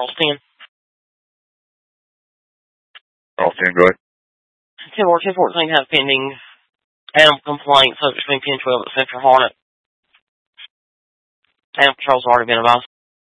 Charles 10. Charles 10, go ahead. 10-14 has pending animal complaint subject between 10-12 at Central Hornet. Animal control's already been advised.